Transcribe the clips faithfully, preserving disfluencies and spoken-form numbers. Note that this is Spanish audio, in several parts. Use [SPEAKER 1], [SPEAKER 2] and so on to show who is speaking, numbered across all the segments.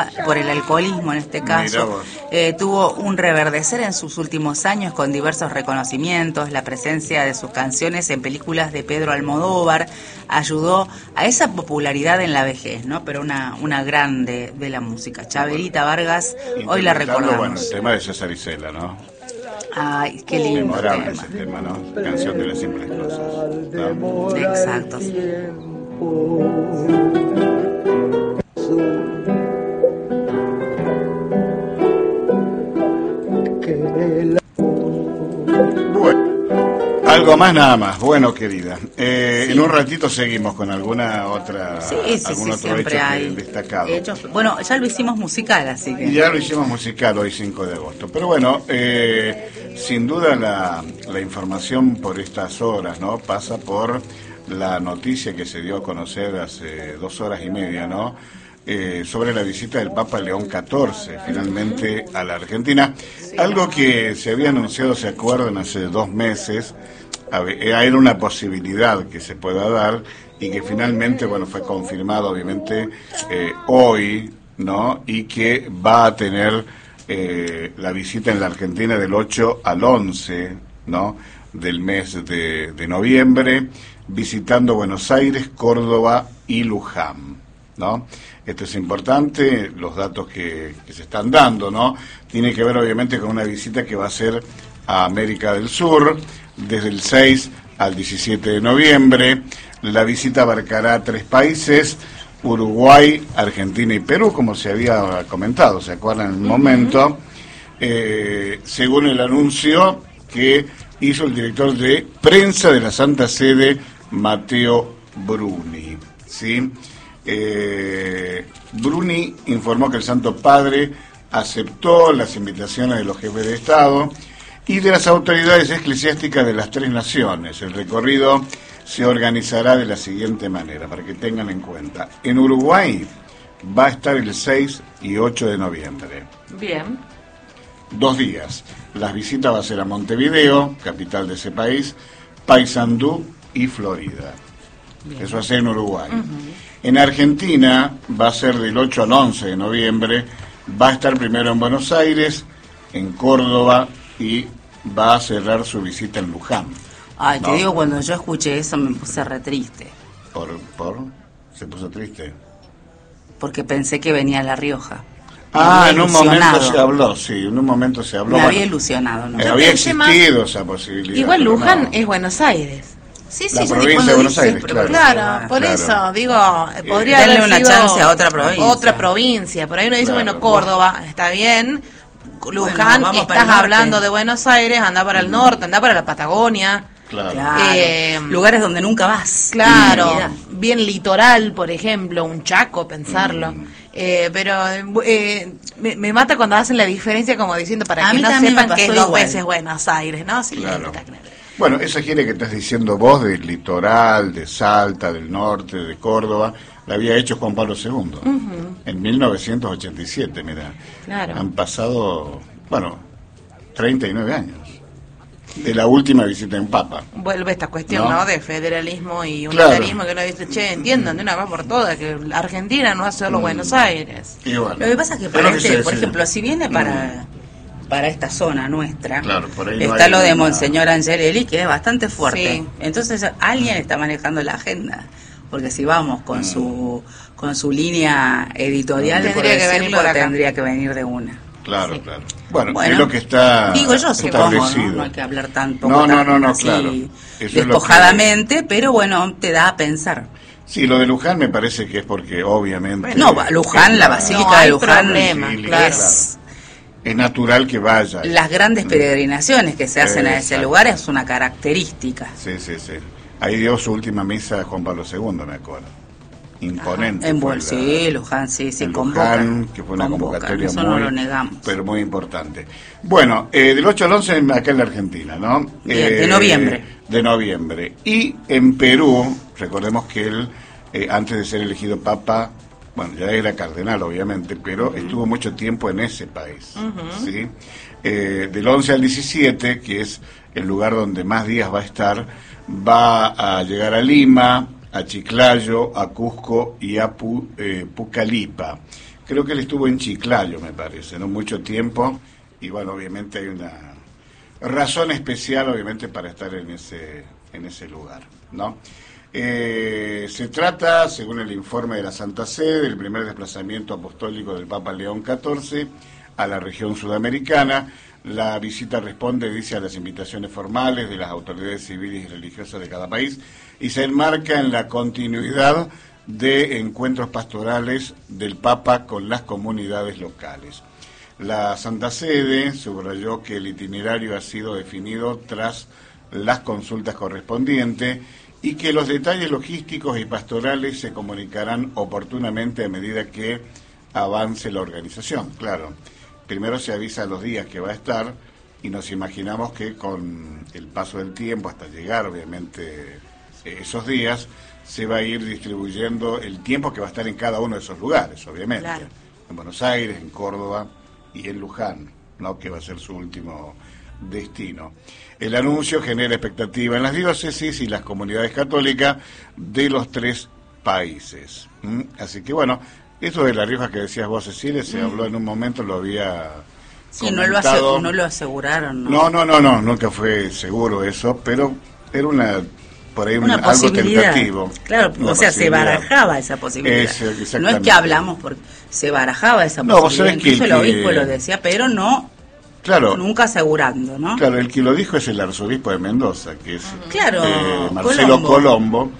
[SPEAKER 1] por el alcoholismo en este caso, eh, tuvo un reverdecer en sus últimos años con diversos reconocimientos. La presencia de sus canciones en películas de Pedro Almodóvar ayudó a esa popularidad en la vejez, ¿no? Pero una una grande de la música. Chabelita Vargas, hoy la recordamos.
[SPEAKER 2] Bueno, el tema de César Isela, ¿no?
[SPEAKER 1] Ay, qué lindo
[SPEAKER 2] memorable
[SPEAKER 1] tema.
[SPEAKER 2] ese tema, ¿no? Canción de las simples cosas, ¿no?
[SPEAKER 1] Exacto.
[SPEAKER 2] Bueno, algo más, nada más. Bueno, querida, eh, sí. En un ratito seguimos con alguna otra,
[SPEAKER 1] sí, sí,
[SPEAKER 2] algún
[SPEAKER 1] sí,
[SPEAKER 2] otro
[SPEAKER 1] siempre
[SPEAKER 2] hecho
[SPEAKER 1] hay
[SPEAKER 2] destacado.
[SPEAKER 1] Hechos. Bueno, ya lo hicimos musical, así que...
[SPEAKER 2] Y ya lo hicimos musical hoy cinco de agosto. Pero bueno, eh, sin duda la, la información por estas horas, ¿no? Pasa por la noticia que se dio a conocer hace dos horas y media, ¿no? Eh, sobre la visita del Papa León catorce, finalmente a la Argentina. Algo que se había anunciado, ¿se acuerdan? Hace dos meses, era una posibilidad que se pueda dar y que finalmente, bueno, fue confirmado obviamente eh, hoy, ¿no? Y que va a tener eh, la visita en la Argentina del ocho al once, ¿no? Del mes de, de noviembre, visitando Buenos Aires, Córdoba y Luján, ¿no? Esto es importante, los datos que, que se están dando, ¿no? Tiene que ver obviamente con una visita que va a ser a América del Sur, desde el seis al diecisiete de noviembre. La visita abarcará tres países, Uruguay, Argentina y Perú, como se había comentado, ¿se acuerdan en un momento? Eh, según el anuncio que hizo el director de prensa de la Santa Sede, Matteo Bruni, ¿sí? Eh, Bruni informó que el Santo Padre aceptó las invitaciones de los jefes de Estado y de las autoridades eclesiásticas de las tres naciones. El recorrido se organizará de la siguiente manera, para que tengan en cuenta. En Uruguay va a estar el seis y ocho de noviembre.
[SPEAKER 1] Bien.
[SPEAKER 2] Dos días. Las visitas va a ser a Montevideo, capital de ese país, Paysandú y Florida. Bien. Eso va a ser en Uruguay. Uh-huh. En Argentina va a ser del ocho al once de noviembre, va a estar primero en Buenos Aires, en Córdoba y va a cerrar su visita en Luján.
[SPEAKER 1] Ay, te
[SPEAKER 2] ¿no?
[SPEAKER 1] digo, cuando yo escuché eso me puse re triste.
[SPEAKER 2] ¿Por? ¿Por? ¿Se puso triste?
[SPEAKER 1] Porque pensé que venía a La Rioja.
[SPEAKER 2] Ah, en un momento se habló, sí, en un momento se habló.
[SPEAKER 1] Me
[SPEAKER 2] bueno,
[SPEAKER 1] había ilusionado, ¿no?
[SPEAKER 2] Eh, había existido esa posibilidad.
[SPEAKER 3] Igual Luján
[SPEAKER 2] no.
[SPEAKER 3] es Buenos Aires.
[SPEAKER 1] Sí, sí,
[SPEAKER 2] la
[SPEAKER 1] sí,
[SPEAKER 2] provincia de Buenos Aires, claro.
[SPEAKER 3] Claro, por
[SPEAKER 2] claro.
[SPEAKER 3] eso, digo, podría
[SPEAKER 1] darle
[SPEAKER 3] haber
[SPEAKER 1] una
[SPEAKER 3] sido
[SPEAKER 1] chance a otra provincia.
[SPEAKER 3] Otra provincia, por ahí uno dice,
[SPEAKER 2] Claro.
[SPEAKER 3] bueno, Córdoba, está bien, Luján,
[SPEAKER 1] Bueno,
[SPEAKER 3] estás hablando de Buenos Aires, anda para el
[SPEAKER 2] Mm.
[SPEAKER 3] norte, anda para la Patagonia.
[SPEAKER 2] Claro.
[SPEAKER 1] Claro.
[SPEAKER 3] Eh,
[SPEAKER 1] lugares donde nunca vas.
[SPEAKER 3] Claro, bien litoral, por ejemplo, un Chaco, pensarlo.
[SPEAKER 2] Mm.
[SPEAKER 3] Eh, pero eh, me, me mata cuando hacen la diferencia como diciendo para
[SPEAKER 1] A
[SPEAKER 3] que
[SPEAKER 1] mí
[SPEAKER 3] no
[SPEAKER 1] también me
[SPEAKER 3] sepan que es
[SPEAKER 1] pasó
[SPEAKER 3] dos
[SPEAKER 1] igual.
[SPEAKER 3] veces Buenos Aires, ¿no? Sí,
[SPEAKER 2] Claro.
[SPEAKER 3] está claro.
[SPEAKER 2] Bueno, esa gira que estás diciendo vos del litoral, de Salta, del norte, de Córdoba, la había hecho Juan Pablo segundo, uh-huh. en mil novecientos ochenta y siete, mira.
[SPEAKER 3] Claro.
[SPEAKER 2] Han pasado, bueno, treinta y nueve años de la última visita en Papa.
[SPEAKER 3] Vuelve esta cuestión, ¿no?
[SPEAKER 2] ¿no?
[SPEAKER 3] De federalismo y
[SPEAKER 2] Claro.
[SPEAKER 3] unitarismo, que uno dice, che, entiendan de una vez por todas que la Argentina no es solo mm. Buenos Aires.
[SPEAKER 2] Y bueno,
[SPEAKER 1] lo que pasa es que, para
[SPEAKER 2] es lo
[SPEAKER 1] este,
[SPEAKER 2] que se
[SPEAKER 1] por
[SPEAKER 2] decide.
[SPEAKER 1] ejemplo, si viene para...
[SPEAKER 2] Mm.
[SPEAKER 1] para esta zona nuestra,
[SPEAKER 2] claro, por ahí no
[SPEAKER 1] está
[SPEAKER 2] hay
[SPEAKER 1] lo de
[SPEAKER 2] una...
[SPEAKER 1] Monseñor Angelelli, que es bastante fuerte.
[SPEAKER 3] Sí.
[SPEAKER 1] Entonces alguien está manejando la agenda, porque si vamos con mm. su con su línea editorial,
[SPEAKER 3] tendría,
[SPEAKER 1] por
[SPEAKER 3] que
[SPEAKER 1] decirlo,
[SPEAKER 3] venir por acá.
[SPEAKER 1] tendría que venir de una.
[SPEAKER 2] Claro,
[SPEAKER 1] sí.
[SPEAKER 2] claro. Bueno,
[SPEAKER 1] bueno,
[SPEAKER 2] es lo que está
[SPEAKER 1] digo yo, supongo,
[SPEAKER 2] establecido.
[SPEAKER 1] ¿no? No hay que hablar tanto
[SPEAKER 2] no, no, no, no,
[SPEAKER 1] así,
[SPEAKER 2] claro. Eso
[SPEAKER 1] despojadamente,
[SPEAKER 2] es lo que...
[SPEAKER 1] pero bueno, te da a pensar.
[SPEAKER 2] Sí, lo de Luján me parece que es porque obviamente...
[SPEAKER 1] No, Luján, la Basílica
[SPEAKER 3] no,
[SPEAKER 1] de Luján,
[SPEAKER 3] problema,
[SPEAKER 2] sí,
[SPEAKER 3] claro.
[SPEAKER 1] es...
[SPEAKER 2] es natural que vaya.
[SPEAKER 1] Las grandes peregrinaciones que se hacen a ese
[SPEAKER 2] Exacto.
[SPEAKER 1] lugar es una característica.
[SPEAKER 2] Sí, sí, sí. Ahí dio su última misa Juan Pablo segundo, me acuerdo. Imponente.
[SPEAKER 1] En
[SPEAKER 2] fue
[SPEAKER 1] Bol-
[SPEAKER 2] la-
[SPEAKER 1] sí, Luján, sí, sí,
[SPEAKER 2] en
[SPEAKER 1] convoca.
[SPEAKER 2] Luján, que fue una
[SPEAKER 1] convoca,
[SPEAKER 2] convocatoria
[SPEAKER 1] eso
[SPEAKER 2] muy,
[SPEAKER 1] no lo negamos.
[SPEAKER 2] pero muy importante. Bueno, eh, del ocho al once acá en la Argentina, ¿no?
[SPEAKER 1] Bien,
[SPEAKER 2] Eh,
[SPEAKER 1] de noviembre.
[SPEAKER 2] De noviembre. Y en Perú, recordemos que él, eh, antes de ser elegido papa, bueno, ya era cardenal, obviamente, pero uh-huh. estuvo mucho tiempo en ese país, uh-huh. ¿sí? Eh, del once al diecisiete, que es el lugar donde más días va a estar, va a llegar a Lima, a Chiclayo, a Cusco y a Pu, eh, Pucallpa, creo que él estuvo en Chiclayo, me parece, no mucho tiempo, y bueno, obviamente hay una razón especial, obviamente, para estar en ese, en ese lugar, ¿no? Eh, se trata, según el informe de la Santa Sede, del primer desplazamiento apostólico del Papa León catorce a la región sudamericana. La visita responde, dice, a las invitaciones formales de las autoridades civiles y religiosas de cada país y se enmarca en la continuidad de encuentros pastorales del Papa con las comunidades locales. La Santa Sede subrayó que el itinerario ha sido definido tras las consultas correspondientes y que los detalles logísticos y pastorales se comunicarán oportunamente a medida que avance la organización. Claro, primero se avisa los días que va a estar y nos imaginamos que con el paso del tiempo, hasta llegar obviamente esos días, se va a ir distribuyendo el tiempo que va a estar en cada uno de esos lugares, obviamente. Claro. En Buenos Aires, en Córdoba y en Luján, ¿no?, que va a ser su último destino. El anuncio genera expectativa en las diócesis y las comunidades católicas de los tres países. ¿Mm? Así que bueno, eso de La Rioja que decías vos, Cecilia, se mm. habló en un momento, lo había
[SPEAKER 1] sí, no lo, asegu no lo aseguraron, ¿no?
[SPEAKER 2] No, no, no, no, nunca fue seguro eso, pero era una, por ahí
[SPEAKER 1] una
[SPEAKER 2] un, algo tentativo.
[SPEAKER 1] Claro, o sea, se barajaba esa posibilidad. Es, no es que hablamos, porque se barajaba esa
[SPEAKER 2] no,
[SPEAKER 1] posibilidad.
[SPEAKER 2] Incluso
[SPEAKER 1] que el, el obispo que... lo decía, pero no...
[SPEAKER 2] Claro,
[SPEAKER 1] nunca asegurando, ¿no?
[SPEAKER 2] Claro, el que lo dijo es el arzobispo de Mendoza, que es
[SPEAKER 1] claro,
[SPEAKER 2] eh, Marcelo Colombo, Colombo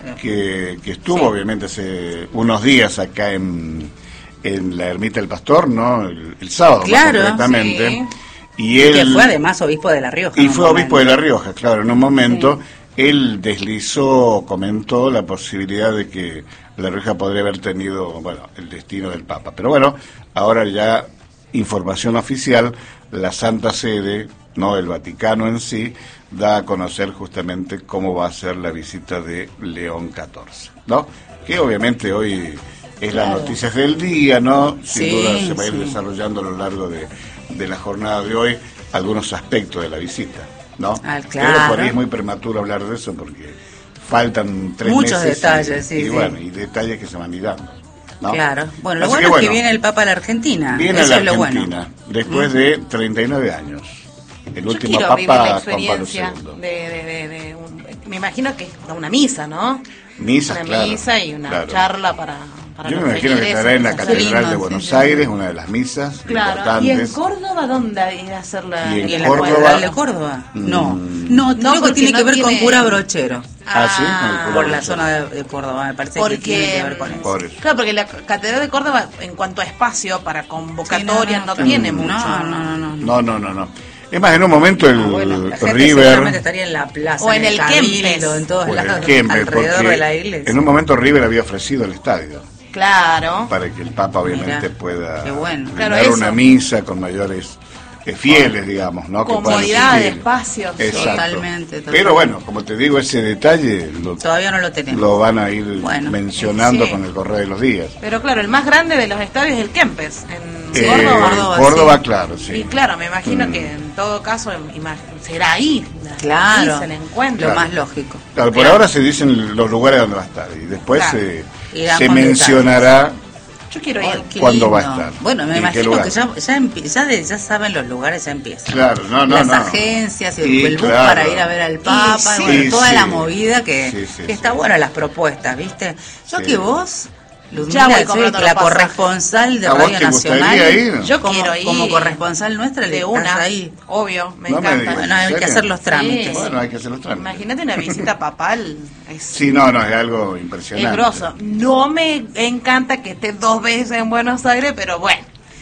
[SPEAKER 2] que, que estuvo sí. obviamente hace unos días acá en, en la Ermita del Pastor, ¿no? El, el sábado,
[SPEAKER 1] claro,
[SPEAKER 2] más concretamente.
[SPEAKER 1] Sí.
[SPEAKER 2] Y él,
[SPEAKER 1] que fue además obispo de La Rioja.
[SPEAKER 2] Y fue momento. obispo de La Rioja, claro, en un momento sí. él deslizó, comentó la posibilidad de que La Rioja podría haber tenido, bueno, el destino del Papa. Pero bueno, ahora ya información oficial, la Santa Sede, no el Vaticano en sí, da a conocer justamente cómo va a ser la visita de León catorce, ¿no? Que obviamente hoy es claro. las noticias del día, ¿no? Sin sí, duda se va a ir sí. desarrollando a lo largo de, de la jornada de hoy algunos aspectos de la visita, ¿no?
[SPEAKER 1] Ah, claro.
[SPEAKER 2] Pero por ahí es muy prematuro hablar de eso porque faltan tres
[SPEAKER 1] Muchos
[SPEAKER 2] meses.
[SPEAKER 1] Muchos detalles,
[SPEAKER 2] y,
[SPEAKER 1] sí.
[SPEAKER 2] Y
[SPEAKER 1] sí.
[SPEAKER 2] bueno, y detalles que se van a ir dando. ¿No?
[SPEAKER 1] Claro, bueno, lo bueno, bueno es que viene el Papa a la Argentina.
[SPEAKER 2] Viene
[SPEAKER 1] Eso
[SPEAKER 2] a la
[SPEAKER 1] es lo
[SPEAKER 2] Argentina,
[SPEAKER 1] bueno.
[SPEAKER 2] después mm. de treinta y nueve años. El
[SPEAKER 3] Yo
[SPEAKER 2] último
[SPEAKER 3] quiero
[SPEAKER 2] Papa,
[SPEAKER 3] vivir la
[SPEAKER 2] Juan Pablo
[SPEAKER 3] experiencia
[SPEAKER 2] segundo.
[SPEAKER 3] De, de, de, de un, me imagino que es una misa, ¿no?
[SPEAKER 2] Misa,
[SPEAKER 3] una
[SPEAKER 2] claro.
[SPEAKER 3] misa y una
[SPEAKER 2] claro.
[SPEAKER 3] charla para... Para
[SPEAKER 2] Yo me imagino que estará en la Catedral lindo, de Buenos sí, Aires, sí. una de las misas
[SPEAKER 3] claro.
[SPEAKER 2] importantes.
[SPEAKER 3] ¿Y en Córdoba dónde ir a hacer la...
[SPEAKER 2] ¿Y en,
[SPEAKER 1] ¿Y en
[SPEAKER 2] Córdoba?
[SPEAKER 1] la Catedral de Córdoba? No, no, no creo que tiene no que ver tiene... con cura Brochero.
[SPEAKER 2] Ah, sí,
[SPEAKER 1] ah, por la zona de, de Córdoba, me parece
[SPEAKER 3] porque,
[SPEAKER 1] que tiene que ver con eso.
[SPEAKER 2] Por eso.
[SPEAKER 3] Claro, porque la Catedral de Córdoba, en cuanto a espacio para convocatorias, sí, no, no, no tiene
[SPEAKER 1] no,
[SPEAKER 3] mucho.
[SPEAKER 1] No, no, no.
[SPEAKER 2] No, no, no, no. Es más, en un momento el ah, bueno, la gente River...
[SPEAKER 1] seguramente estaría en la plaza,
[SPEAKER 3] o en, en
[SPEAKER 1] el,
[SPEAKER 3] el Kempes,
[SPEAKER 1] en todos
[SPEAKER 2] o
[SPEAKER 1] lados,
[SPEAKER 2] el Kempes,
[SPEAKER 1] alrededor de la iglesia.
[SPEAKER 2] En un momento River había ofrecido el estadio.
[SPEAKER 3] Claro.
[SPEAKER 2] Para que el Papa obviamente
[SPEAKER 1] Mira,
[SPEAKER 2] pueda
[SPEAKER 1] bueno.
[SPEAKER 2] brindar
[SPEAKER 3] claro,
[SPEAKER 2] una misa con mayores eh, fieles, digamos, ¿no?
[SPEAKER 3] Comodidad de espacio.
[SPEAKER 2] Exacto.
[SPEAKER 1] Totalmente, totalmente.
[SPEAKER 2] Pero bueno, como te digo, ese detalle lo,
[SPEAKER 1] todavía no lo tenemos.
[SPEAKER 2] Lo van a ir
[SPEAKER 1] bueno,
[SPEAKER 2] mencionando
[SPEAKER 3] sí.
[SPEAKER 2] con el correr de los días.
[SPEAKER 3] Pero claro, el más grande de los estadios es el Kempes, en
[SPEAKER 2] eh,
[SPEAKER 3] Córdoba.
[SPEAKER 2] Córdoba, Córdoba sí. claro, sí.
[SPEAKER 3] Y claro, me imagino mm. que en todo caso será ahí.
[SPEAKER 1] Claro,
[SPEAKER 3] ahí se le encuentra.
[SPEAKER 1] Lo más lógico.
[SPEAKER 2] Claro, por claro. ahora se dicen los lugares donde va a estar y después
[SPEAKER 3] claro.
[SPEAKER 2] se, se mencionará.
[SPEAKER 3] Yo quiero ir.
[SPEAKER 1] Oh,
[SPEAKER 2] ¿Cuándo va a estar?
[SPEAKER 1] Bueno, me imagino que ya ya, ya, de, ya saben los lugares, ya empiezan.
[SPEAKER 2] Claro, no, no,
[SPEAKER 1] Las
[SPEAKER 2] no.
[SPEAKER 1] agencias y,
[SPEAKER 2] y
[SPEAKER 1] el bus
[SPEAKER 2] claro.
[SPEAKER 1] para ir a ver al Papa,
[SPEAKER 2] sí,
[SPEAKER 1] y bueno, toda
[SPEAKER 2] sí.
[SPEAKER 1] la movida que,
[SPEAKER 2] sí, sí,
[SPEAKER 1] que está
[SPEAKER 2] sí.
[SPEAKER 1] buena las propuestas, ¿viste? Yo sí. que vos, Ludmila, soy la corresponsal de Radio Nacional.
[SPEAKER 2] Ir?
[SPEAKER 3] Yo
[SPEAKER 1] como,
[SPEAKER 3] quiero ir.
[SPEAKER 1] Como corresponsal nuestra, de una ahí.
[SPEAKER 3] Obvio, me
[SPEAKER 2] no
[SPEAKER 3] encanta.
[SPEAKER 2] Me
[SPEAKER 1] bueno, hay que hacer los trámites.
[SPEAKER 2] Sí. Bueno, hay que hacer los trámites.
[SPEAKER 3] Imagínate una visita papal. Es,
[SPEAKER 2] sí, no, no, es algo impresionante.
[SPEAKER 3] Es grosso. No me encanta que esté dos veces en Buenos Aires, pero bueno.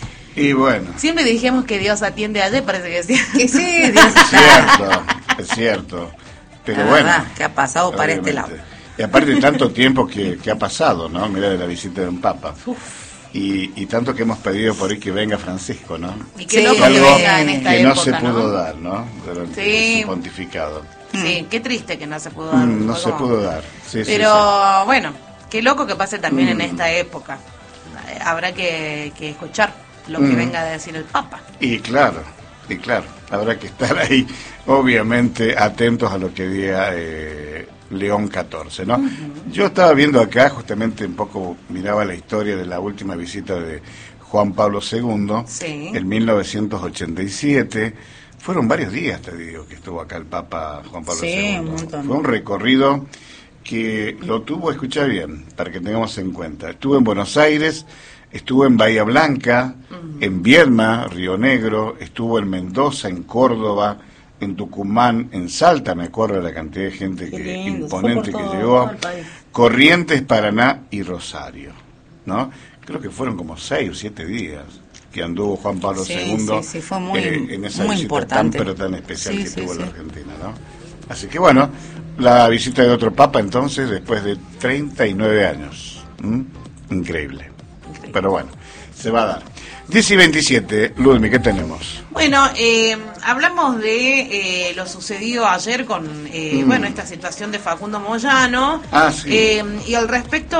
[SPEAKER 2] Y bueno.
[SPEAKER 3] Siempre dijimos que Dios atiende ayer, parece que sí.
[SPEAKER 1] Que sí, Dios
[SPEAKER 2] es cierto, es cierto. Pero
[SPEAKER 1] la
[SPEAKER 2] bueno.
[SPEAKER 1] Verdad, que ha pasado obviamente. Para este lado.
[SPEAKER 2] Y aparte de tanto tiempo que, que ha pasado, ¿no? Mira, de la visita de un Papa. Uf. Y, y tanto que hemos pedido por ahí que venga Francisco, ¿no?
[SPEAKER 3] Y qué loco
[SPEAKER 2] sí,
[SPEAKER 3] que venga en esta
[SPEAKER 2] que
[SPEAKER 3] época,
[SPEAKER 2] no se pudo
[SPEAKER 3] ¿no?
[SPEAKER 2] dar, ¿no? Durante
[SPEAKER 3] sí.
[SPEAKER 2] su pontificado.
[SPEAKER 3] Sí, qué triste que no se pudo dar.
[SPEAKER 2] Mm, no se pudo dar. Sí,
[SPEAKER 3] Pero
[SPEAKER 2] sí, sí.
[SPEAKER 3] bueno, qué loco que pase también mm. en esta época. Habrá que, que escuchar lo que mm. venga a decir el Papa.
[SPEAKER 2] Y claro, y claro, habrá que estar ahí, obviamente, atentos a lo que diga eh, León catorce, ¿no? Uh-huh. Yo estaba viendo acá, justamente un poco miraba la historia de la última visita de Juan Pablo segundo,
[SPEAKER 3] sí.
[SPEAKER 2] en mil novecientos ochenta y siete. Fueron varios días, te digo, que estuvo acá el Papa Juan Pablo
[SPEAKER 1] sí,
[SPEAKER 2] segundo.
[SPEAKER 1] Un montón.
[SPEAKER 2] Fue un recorrido que lo tuvo, escucha bien, para que tengamos en cuenta. Estuvo en Buenos Aires, estuvo en Bahía Blanca, uh-huh. en Viedma, Río Negro, estuvo en Mendoza, en Córdoba, en Tucumán, en Salta, me acuerdo de la cantidad de gente que,
[SPEAKER 1] lindo,
[SPEAKER 2] imponente que llegó, Corrientes, Paraná y Rosario, ¿no? Creo que fueron como seis o siete días que anduvo Juan Pablo
[SPEAKER 1] sí,
[SPEAKER 2] segundo
[SPEAKER 1] sí, sí, fue muy,
[SPEAKER 2] eh, en esa
[SPEAKER 1] muy
[SPEAKER 2] visita
[SPEAKER 1] importante.
[SPEAKER 2] tan pero tan especial
[SPEAKER 1] sí,
[SPEAKER 2] que
[SPEAKER 1] sí,
[SPEAKER 2] tuvo
[SPEAKER 1] sí.
[SPEAKER 2] la Argentina, ¿no? Así que bueno, la visita de otro Papa entonces después de treinta y nueve años. ¿Mm? Increíble. Increíble. Pero bueno, se va a dar. diez y veintisiete, Ludmi, ¿qué tenemos?
[SPEAKER 3] Bueno, eh, hablamos de eh, lo sucedido ayer con eh, mm. bueno, esta situación de Facundo Moyano.
[SPEAKER 2] Ah, sí.
[SPEAKER 3] Eh, y al respecto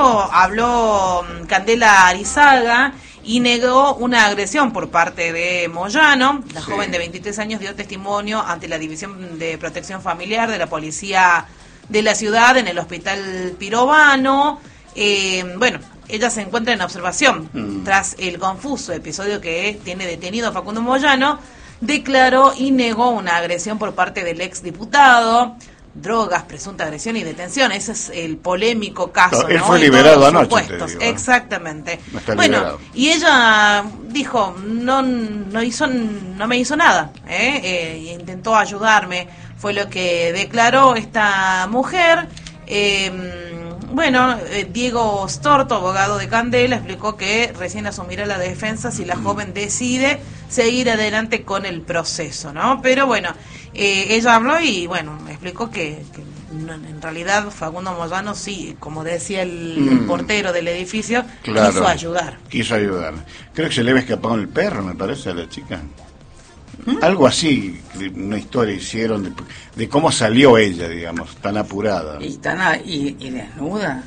[SPEAKER 3] habló Candela Arizaga y negó una agresión por parte de Moyano. La sí. joven de veintitrés años dio testimonio ante la División de Protección Familiar de la Policía de la Ciudad en el Hospital Pirovano. Eh, bueno, ella se encuentra en observación mm. tras el confuso episodio que tiene detenido Facundo Moyano. Declaró y negó una agresión por parte del exdiputado. Drogas, presunta agresión y detención. Ese es el polémico caso,
[SPEAKER 2] no, él
[SPEAKER 3] ¿no?
[SPEAKER 2] fue
[SPEAKER 3] y
[SPEAKER 2] liberado anoche, te digo,
[SPEAKER 3] exactamente.
[SPEAKER 2] No está
[SPEAKER 3] bueno,
[SPEAKER 2] liberado.
[SPEAKER 3] Y ella dijo, no no hizo no me hizo nada, ¿eh? Eh, intentó ayudarme, fue lo que declaró esta mujer. Eh, bueno, eh, Diego Storto, abogado de Candela, explicó que recién asumirá la defensa si la joven decide seguir adelante con el proceso, ¿no? Pero bueno, eh, ella habló y bueno, explicó que, que no, en realidad Facundo Moyano sí, como decía el, mm. el portero del edificio, claro, quiso ayudar.
[SPEAKER 2] Quiso ayudar. Creo que se le había escapado el perro, me parece, a la chica. ¿Mm? Algo así, una historia hicieron de, de cómo salió ella, digamos, tan apurada.
[SPEAKER 1] Y tan a, y, y desnuda.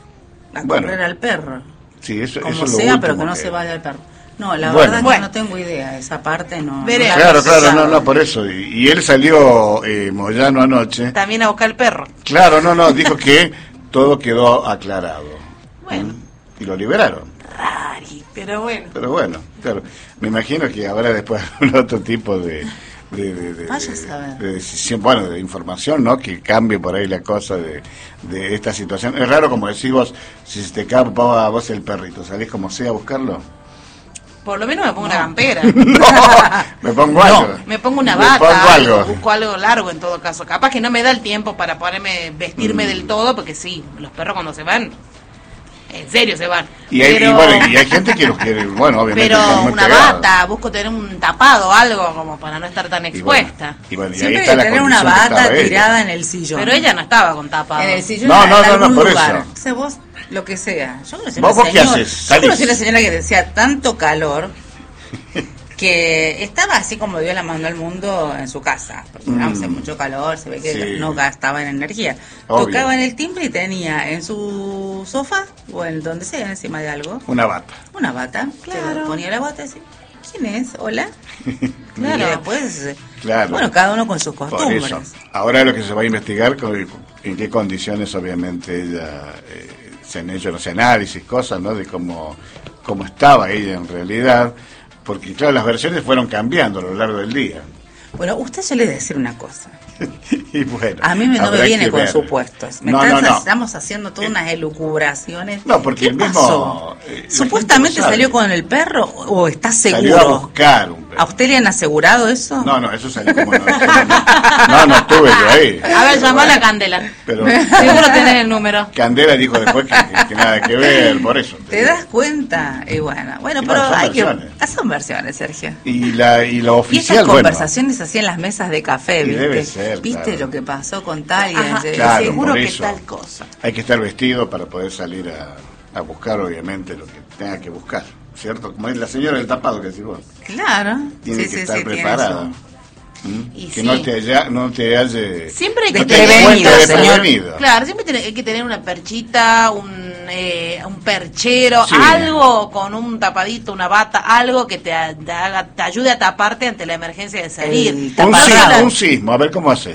[SPEAKER 1] A bueno, correr al perro.
[SPEAKER 2] Sí, eso,
[SPEAKER 1] como
[SPEAKER 2] eso es
[SPEAKER 1] sea,
[SPEAKER 2] lo
[SPEAKER 1] pero que no
[SPEAKER 2] que...
[SPEAKER 1] se vaya al perro. No, la
[SPEAKER 2] bueno,
[SPEAKER 1] verdad
[SPEAKER 2] bueno.
[SPEAKER 1] que no tengo idea, esa parte no. no
[SPEAKER 2] claro, claro, no, no, por eso. Y, y él salió, eh, Moyano, anoche.
[SPEAKER 3] También a buscar el perro.
[SPEAKER 2] Claro, no, no, dijo que todo quedó aclarado.
[SPEAKER 3] Bueno.
[SPEAKER 2] ¿Mm? Y lo liberaron.
[SPEAKER 3] Rari, pero bueno.
[SPEAKER 2] Pero bueno, claro. Me imagino que habrá después un otro tipo de... De, de, de,
[SPEAKER 1] Vaya a saber.
[SPEAKER 2] de decisión, bueno, de información, ¿no? Que cambie por ahí la cosa de, de esta situación. Es raro, como decís vos, si se te escapa a vos el perrito, ¿salís como sea a buscarlo?
[SPEAKER 3] Por lo menos me pongo no. una campera.
[SPEAKER 2] No, me pongo algo.
[SPEAKER 3] No, me pongo una bata,
[SPEAKER 2] me pongo algo.
[SPEAKER 3] algo, busco algo largo en todo caso. Capaz que no me da el tiempo para poderme vestirme mm. del todo, porque sí, los perros cuando se van, en serio se van.
[SPEAKER 2] Y hay,
[SPEAKER 3] pero,
[SPEAKER 2] y bueno, y hay gente que los quiere, bueno, obviamente.
[SPEAKER 3] Pero una pegado. bata, busco tener un tapado, algo como para no estar tan expuesta.
[SPEAKER 2] Y bueno, y bueno, y
[SPEAKER 1] siempre
[SPEAKER 2] ahí está
[SPEAKER 1] hay que tener una bata tirada
[SPEAKER 2] ella.
[SPEAKER 1] en el sillón.
[SPEAKER 3] Pero ella no estaba con tapado.
[SPEAKER 1] En el sillón,
[SPEAKER 2] no,
[SPEAKER 1] en
[SPEAKER 2] no,
[SPEAKER 1] algún
[SPEAKER 2] no, no, por
[SPEAKER 1] lugar.
[SPEAKER 2] eso.
[SPEAKER 1] O sea, vos, lo que sea. Yo conocí
[SPEAKER 2] ¿Vos,
[SPEAKER 1] una
[SPEAKER 2] vos
[SPEAKER 1] señora,
[SPEAKER 2] qué haces?
[SPEAKER 1] yo conocí una señora que decía tanto calor que estaba así como Dios la mandó al mundo en su casa, porque mm. hace mucho calor, se ve que sí. no gastaba en energía.
[SPEAKER 2] Obvio.
[SPEAKER 1] Tocaba en el timbre y tenía en su sofá o en donde sea, encima de algo,
[SPEAKER 2] una bata.
[SPEAKER 1] Una bata, claro. Se ponía la bata y decía, ¿quién es? Hola. Claro. Y después,
[SPEAKER 2] claro.
[SPEAKER 1] bueno, cada uno con sus costumbres.
[SPEAKER 2] Por eso. Ahora lo que se va a investigar, en qué condiciones obviamente ella, eh, se han hecho los análisis, cosas, ¿no? De cómo, cómo estaba ella en realidad. Porque, claro, las versiones fueron cambiando a lo largo del día.
[SPEAKER 1] Bueno, usted suele decir una cosa.
[SPEAKER 2] Y bueno,
[SPEAKER 1] a mí me, no me viene con ver. supuestos. Me
[SPEAKER 2] no, no, no.
[SPEAKER 1] Estamos haciendo todas unas elucubraciones.
[SPEAKER 2] No, porque
[SPEAKER 1] ¿Qué
[SPEAKER 2] el mismo...
[SPEAKER 1] pasó?
[SPEAKER 2] Eh,
[SPEAKER 1] ¿Supuestamente salió con el perro o está seguro?
[SPEAKER 2] Salió a buscar un perro.
[SPEAKER 1] ¿A usted le han asegurado eso?
[SPEAKER 2] No, no, eso salió como... No, no, no estuve yo ahí.
[SPEAKER 3] A ver, llamá a la Candela.
[SPEAKER 2] Pero,
[SPEAKER 3] seguro tenés el número.
[SPEAKER 2] Candela dijo después que, que, que nada que ver, por eso.
[SPEAKER 1] ¿Te, ¿Te das cuenta? Y bueno, bueno, y pero
[SPEAKER 2] bueno, son
[SPEAKER 1] hay
[SPEAKER 2] versiones.
[SPEAKER 1] que... Son versiones, Sergio.
[SPEAKER 2] Y la y lo oficial,
[SPEAKER 1] y estas
[SPEAKER 2] bueno,
[SPEAKER 1] conversaciones así en las mesas de café, ¿viste?
[SPEAKER 2] Debe ser,
[SPEAKER 1] ¿Viste
[SPEAKER 2] claro.
[SPEAKER 1] lo que pasó con tal y
[SPEAKER 3] Ajá,
[SPEAKER 2] claro,
[SPEAKER 3] seguro que
[SPEAKER 2] eso.
[SPEAKER 3] tal cosa?
[SPEAKER 2] Hay que estar vestido para poder salir a, a buscar, obviamente, lo que tenga que buscar, ¿cierto? Como es la señora del tapado que decís vos.
[SPEAKER 1] Claro.
[SPEAKER 2] Tiene
[SPEAKER 1] sí,
[SPEAKER 2] que
[SPEAKER 1] sí,
[SPEAKER 2] estar
[SPEAKER 1] sí,
[SPEAKER 2] preparada. ¿Mm?
[SPEAKER 3] Y
[SPEAKER 2] que
[SPEAKER 3] sí.
[SPEAKER 2] no te haya, no te halle
[SPEAKER 3] siempre hay que
[SPEAKER 2] no
[SPEAKER 3] tener
[SPEAKER 2] te
[SPEAKER 1] Desprevenido,
[SPEAKER 2] cuenta
[SPEAKER 1] señor.
[SPEAKER 2] desprevenido.
[SPEAKER 3] Claro, siempre tiene, hay que tener una perchita, un, eh, un perchero,
[SPEAKER 2] Sí.
[SPEAKER 3] algo con un tapadito, una bata, algo que te, haga, te ayude a taparte ante la emergencia de salir.
[SPEAKER 1] El
[SPEAKER 2] Un
[SPEAKER 1] taparrabo.
[SPEAKER 2] sismo, un sismo, a ver cómo haces.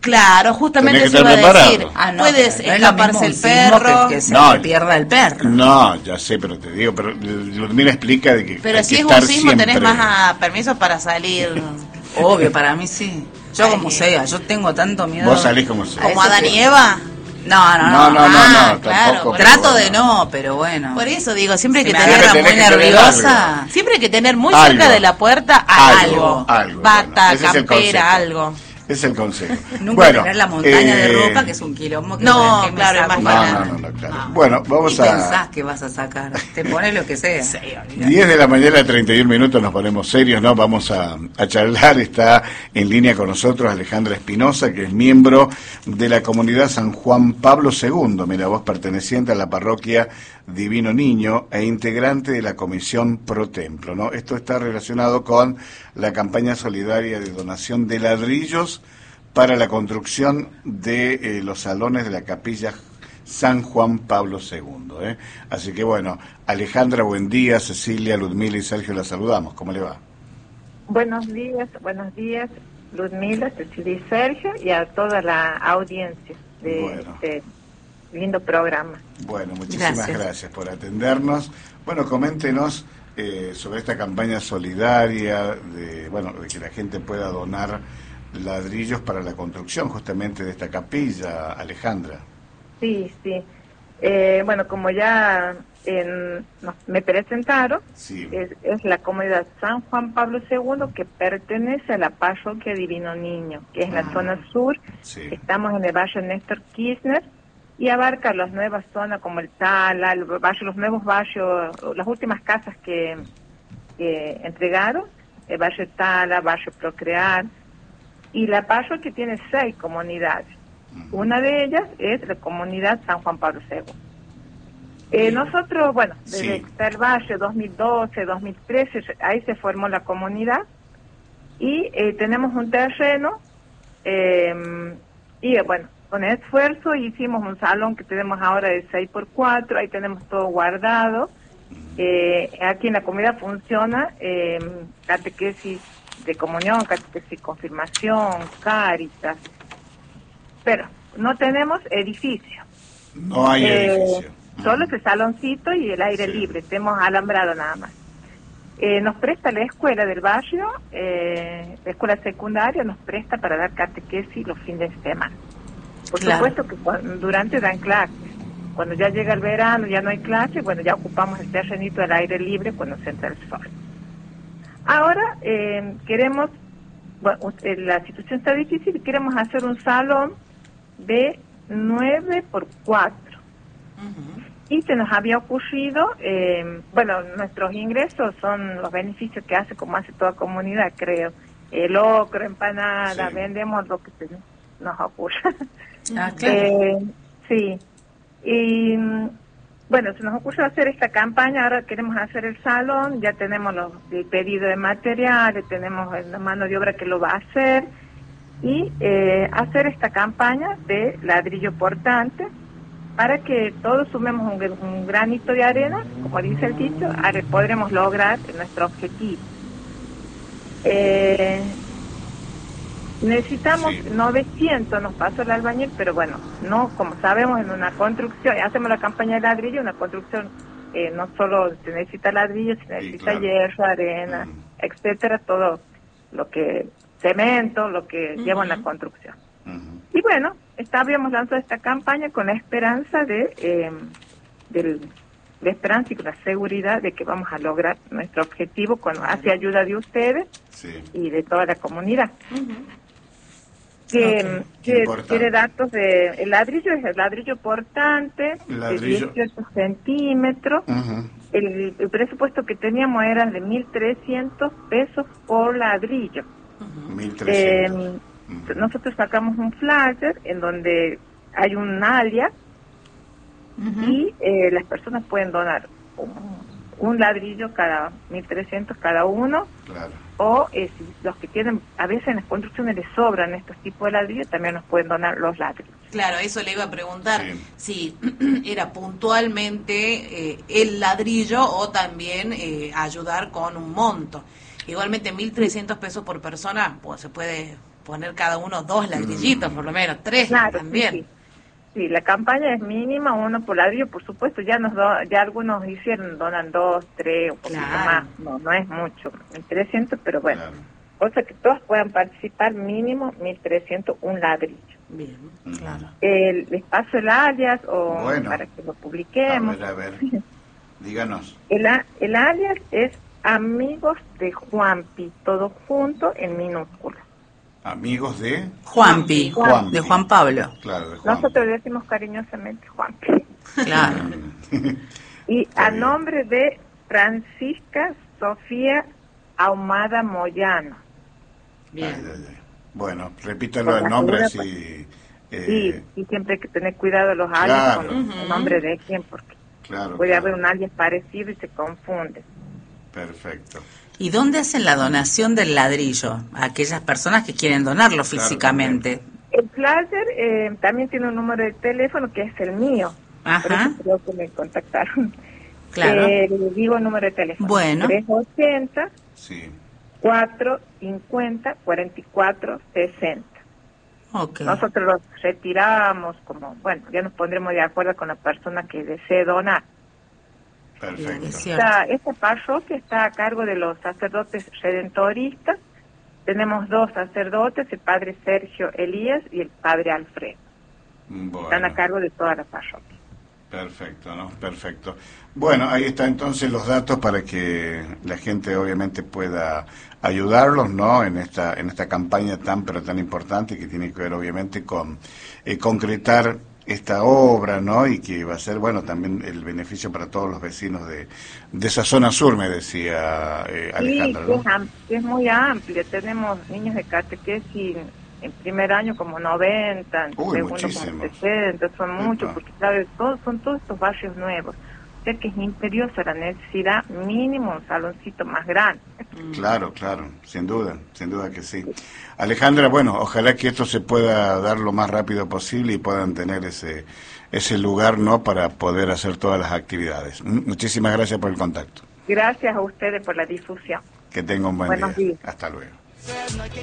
[SPEAKER 3] Claro, justamente
[SPEAKER 2] Tenés que
[SPEAKER 3] eso iba
[SPEAKER 2] estar
[SPEAKER 3] a decir.
[SPEAKER 2] preparado.
[SPEAKER 1] Ah, no,
[SPEAKER 3] Puedes
[SPEAKER 1] pero no es lo
[SPEAKER 3] escaparse el
[SPEAKER 1] mismo un sismo
[SPEAKER 3] perro.
[SPEAKER 1] Que, que se
[SPEAKER 2] No.
[SPEAKER 1] le pierda el perro.
[SPEAKER 2] No, ya sé, pero te digo, pero Ludmila explica de que
[SPEAKER 3] Pero
[SPEAKER 2] hay
[SPEAKER 3] si
[SPEAKER 2] que
[SPEAKER 3] es un
[SPEAKER 2] estar
[SPEAKER 3] sismo tenés
[SPEAKER 2] siempre-
[SPEAKER 3] más ah, permiso para salir.
[SPEAKER 1] Obvio, para mí sí. Yo como
[SPEAKER 3] Ay,
[SPEAKER 1] sea, yo tengo tanto miedo.
[SPEAKER 2] Vos salís como sea.
[SPEAKER 1] A
[SPEAKER 3] Como
[SPEAKER 1] eso
[SPEAKER 3] Adán
[SPEAKER 1] sí.
[SPEAKER 3] y Eva.
[SPEAKER 1] No, no,
[SPEAKER 2] No,
[SPEAKER 1] no.
[SPEAKER 2] no, no,
[SPEAKER 3] Ah,
[SPEAKER 2] no,
[SPEAKER 3] claro,
[SPEAKER 2] tampoco.
[SPEAKER 3] por
[SPEAKER 2] pero
[SPEAKER 1] Trato
[SPEAKER 2] bueno.
[SPEAKER 1] de no, pero bueno.
[SPEAKER 3] Por eso digo, siempre hay
[SPEAKER 1] Si
[SPEAKER 3] que
[SPEAKER 1] me
[SPEAKER 3] tener
[SPEAKER 1] agarra
[SPEAKER 2] tenés
[SPEAKER 1] muy
[SPEAKER 2] que tener
[SPEAKER 1] nerviosa.
[SPEAKER 3] siempre hay que tener muy
[SPEAKER 2] Algo.
[SPEAKER 3] cerca de la puerta a
[SPEAKER 2] Algo,
[SPEAKER 3] algo.
[SPEAKER 2] algo,
[SPEAKER 3] Bata,
[SPEAKER 2] bueno, ese es el
[SPEAKER 3] campera,
[SPEAKER 2] consejo.
[SPEAKER 3] algo.
[SPEAKER 2] Es el consejo.
[SPEAKER 1] Nunca
[SPEAKER 2] bueno,
[SPEAKER 1] tener la montaña de
[SPEAKER 2] eh,
[SPEAKER 1] ropa, que es un quilombo. Que
[SPEAKER 3] no,
[SPEAKER 1] ¿qué me
[SPEAKER 3] claro,
[SPEAKER 1] saco?
[SPEAKER 2] No,
[SPEAKER 3] imagínate.
[SPEAKER 2] no, no, no, claro.
[SPEAKER 1] No.
[SPEAKER 2] Bueno, vamos
[SPEAKER 1] ¿Qué
[SPEAKER 2] a...
[SPEAKER 1] pensás que vas a sacar? Te pones lo que sea.
[SPEAKER 3] Sí, olvidate.
[SPEAKER 2] diez de la mañana, treinta y un minutos, nos ponemos serios, ¿no? Vamos a, a charlar. Está en línea con nosotros Alejandra Espinosa, que es miembro de la comunidad San Juan Pablo segundo, mira vos, perteneciente a la parroquia Divino Niño e integrante de la Comisión Pro Templo, ¿no? Esto está relacionado con la campaña solidaria de donación de ladrillos para la construcción de eh, los salones de la capilla San Juan Pablo segundo, ¿eh? Así que bueno, Alejandra, buen día, Cecilia, Ludmila y Sergio, la saludamos, ¿cómo le va?
[SPEAKER 4] Buenos días, buenos días, Ludmila, Cecilia y Sergio, y a toda la audiencia de
[SPEAKER 2] Bueno.
[SPEAKER 4] este lindo programa.
[SPEAKER 2] Bueno, muchísimas gracias,
[SPEAKER 1] Gracias.
[SPEAKER 2] por atendernos. Bueno, coméntenos eh, sobre esta campaña solidaria, de bueno, de que la gente pueda donar ladrillos para la construcción justamente de esta capilla, Alejandra.
[SPEAKER 4] Sí, sí. Eh, bueno, como ya en- nos- me presentaron,
[SPEAKER 2] Sí.
[SPEAKER 4] es, es la comunidad San Juan Pablo segundo que pertenece a la parroquia Divino Niño, que es en la
[SPEAKER 2] Ah.
[SPEAKER 4] zona sur.
[SPEAKER 2] Sí.
[SPEAKER 4] Estamos en el barrio Néstor Kirchner y abarca las nuevas zonas como el Tala, el barrio, los nuevos barrios, las últimas casas que, que entregaron, el barrio Tala, barrio Procrear, y la parroquia tiene seis comunidades. Una de ellas es la comunidad San Juan Pablo segundo. Eh, nosotros, bueno, desde
[SPEAKER 2] Sí.
[SPEAKER 4] que está el barrio dos mil doce, dos mil trece, ahí se formó la comunidad y eh, tenemos un terreno eh, y eh, bueno, con esfuerzo hicimos un salón que tenemos ahora de seis por cuatro, ahí tenemos todo guardado. Eh, aquí en la comunidad funciona eh, catequesis de comunión, catequesis confirmación, cáritas, pero no tenemos edificio.
[SPEAKER 2] No hay
[SPEAKER 4] Eh,
[SPEAKER 2] edificio.
[SPEAKER 4] Solo ese saloncito y el aire
[SPEAKER 2] Sí.
[SPEAKER 4] libre, tenemos alambrado nada más. Eh, nos presta la escuela del barrio, eh, la escuela secundaria nos presta para dar catequesis los fines de semana. Por
[SPEAKER 1] Claro.
[SPEAKER 4] supuesto que cuando- durante dan clases. Cuando ya llega el verano, ya no hay clases, bueno, ya ocupamos el terrenito del aire libre cuando se entra el sol. Ahora eh, queremos, bueno, eh, la situación está difícil y queremos hacer un salón de nueve por cuatro. Y se nos había ocurrido, eh, bueno, nuestros ingresos son los beneficios que hace, como hace toda comunidad, creo. El locro, empanada,
[SPEAKER 2] Sí.
[SPEAKER 4] vendemos lo que se nos ocurre.
[SPEAKER 1] Ah, claro.
[SPEAKER 4] Eh, sí. Y mm, bueno, se nos ocurrió hacer esta campaña, ahora queremos hacer el salón, ya tenemos los, el pedido de materiales, tenemos la mano de obra que lo va a hacer, y eh, hacer esta campaña de ladrillo portante para que todos sumemos un, gr- un granito de arena, como dice el dicho, are- podremos lograr nuestro objetivo. Eh, necesitamos
[SPEAKER 2] Sí.
[SPEAKER 4] novecientos, nos pasó el albañil, pero bueno, no, como sabemos, en una construcción, hacemos la campaña de ladrillo, una construcción eh, no solo se necesita ladrillo, se necesita
[SPEAKER 2] claro.
[SPEAKER 4] hierro, arena,
[SPEAKER 2] Mm.
[SPEAKER 4] etcétera, todo lo que, cemento, lo que lleva una
[SPEAKER 3] Ujú.
[SPEAKER 4] construcción.
[SPEAKER 2] Ujú.
[SPEAKER 4] Y bueno, está, habíamos lanzado esta campaña con la esperanza de, eh, del, la esperanza y con la seguridad de que vamos a lograr nuestro objetivo con hace ayuda de ustedes
[SPEAKER 2] Sí.
[SPEAKER 4] y de toda la comunidad. Que,
[SPEAKER 1] Ok.
[SPEAKER 4] que
[SPEAKER 2] Importante.
[SPEAKER 4] quiere datos de el ladrillo, es el ladrillo portante
[SPEAKER 2] Ladrillo.
[SPEAKER 4] de dieciocho centímetros.
[SPEAKER 2] Ujú.
[SPEAKER 4] El, el presupuesto que teníamos era de mil trescientos pesos por ladrillo.
[SPEAKER 2] mil
[SPEAKER 4] Eh,
[SPEAKER 2] trescientos. Ujú.
[SPEAKER 4] nosotros sacamos un flyer en donde hay un alias y eh, las personas pueden donar un, un ladrillo cada mil trescientos cada uno,
[SPEAKER 2] Claro.
[SPEAKER 4] o eh, si los que tienen, a veces en las construcciones les sobran estos tipos de ladrillos, también nos pueden donar los ladrillos.
[SPEAKER 3] Claro, eso le iba a preguntar
[SPEAKER 2] Sí.
[SPEAKER 3] si era puntualmente eh, el ladrillo o también eh, ayudar con un monto. Igualmente mil trescientos pesos por persona, pues se puede poner cada uno dos ladrillitos, por lo menos, tres
[SPEAKER 4] Claro,
[SPEAKER 3] también.
[SPEAKER 4] Sí, sí. Sí, la campaña es mínima, uno por ladrillo, por supuesto, ya nos do, ya algunos hicieron, donan dos, tres, un poquito
[SPEAKER 3] Claro.
[SPEAKER 4] más, no, no es mucho, mil trescientos, pero bueno,
[SPEAKER 2] Claro.
[SPEAKER 4] cosa que todos puedan participar, mínimo mil trescientos, un ladrillo.
[SPEAKER 3] Bien, claro.
[SPEAKER 4] El, les paso el alias o
[SPEAKER 2] Bueno.
[SPEAKER 4] para que lo
[SPEAKER 2] A
[SPEAKER 4] publiquemos.
[SPEAKER 2] ver, a ver. Díganos.
[SPEAKER 4] El, a- el alias es Amigos de Juanpi, todo junto en minúsculas.
[SPEAKER 2] Amigos de...
[SPEAKER 1] Juanpi,
[SPEAKER 2] Juanpi.
[SPEAKER 1] de Juan Pablo.
[SPEAKER 2] Claro, de Juan.
[SPEAKER 4] Nosotros decimos cariñosamente Juanpi.
[SPEAKER 1] Claro.
[SPEAKER 4] Y
[SPEAKER 2] Está
[SPEAKER 4] a
[SPEAKER 2] bien.
[SPEAKER 4] nombre de Francisca Sofía Ahumada Moyano.
[SPEAKER 3] Bien.
[SPEAKER 2] Ay, ay, ay. Bueno, repítalo
[SPEAKER 4] Por
[SPEAKER 2] el
[SPEAKER 4] la
[SPEAKER 2] nombre
[SPEAKER 4] duda,
[SPEAKER 2] así. eh,
[SPEAKER 4] Sí, y siempre hay que tener cuidado los alias
[SPEAKER 2] Claro.
[SPEAKER 4] con el nombre de quién, porque
[SPEAKER 2] Claro.
[SPEAKER 4] puede
[SPEAKER 2] claro.
[SPEAKER 4] haber un alias parecido y se confunde.
[SPEAKER 2] Perfecto.
[SPEAKER 1] ¿Y dónde hacen la donación del ladrillo? A aquellas personas que quieren donarlo
[SPEAKER 2] Claro,
[SPEAKER 1] físicamente.
[SPEAKER 4] El flyer eh, también tiene un número de teléfono que es el mío. Por
[SPEAKER 1] Ajá,
[SPEAKER 4] eso creo que me contactaron.
[SPEAKER 1] claro.
[SPEAKER 4] Eh, le digo el número de teléfono.
[SPEAKER 1] Bueno.
[SPEAKER 4] trescientos ochenta,
[SPEAKER 2] Sí.
[SPEAKER 4] cuatrocientos cincuenta, cuarenta y cuatro sesenta.
[SPEAKER 1] Ok.
[SPEAKER 4] Nosotros los retiramos como, bueno, ya nos pondremos de acuerdo con la persona que desee donar.
[SPEAKER 2] Perfecto.
[SPEAKER 1] Es cierto.
[SPEAKER 4] Esta, esta parroquia está a cargo de los sacerdotes redentoristas. Tenemos dos sacerdotes, el padre Sergio Elías y el padre Alfredo.
[SPEAKER 2] Bueno.
[SPEAKER 4] Están a cargo de toda la parroquia.
[SPEAKER 2] Perfecto, ¿no? Perfecto. Bueno, ahí están entonces los datos para que la gente obviamente pueda ayudarlos, ¿no? En esta en esta campaña tan pero tan importante que tiene que ver obviamente con eh, concretar esta obra, ¿no? Y que va a ser, bueno, también el beneficio para todos los vecinos de, de esa zona sur, me decía eh, Alejandra,
[SPEAKER 4] Sí, que es,
[SPEAKER 2] ¿no?
[SPEAKER 4] am- que es muy amplia. Tenemos niños de catequesis en primer año como noventa, en
[SPEAKER 2] Uy,
[SPEAKER 4] segundo
[SPEAKER 2] muchísimos.
[SPEAKER 4] como sesenta, son muchos,
[SPEAKER 2] Epa.
[SPEAKER 4] porque claro, todos, son todos estos barrios nuevos. O sea que es imperiosa la necesidad mínimo un saloncito más grande.
[SPEAKER 2] Claro, claro, sin duda, sin duda que sí. Alejandra, bueno, ojalá que esto se pueda dar lo más rápido posible y puedan tener ese ese lugar, ¿no?, para poder hacer todas las actividades. Mm, Muchísimas gracias por el contacto.
[SPEAKER 4] Gracias a ustedes por la difusión.
[SPEAKER 2] Que tenga un buen
[SPEAKER 4] Buenos
[SPEAKER 2] día.
[SPEAKER 4] días.
[SPEAKER 2] Hasta luego.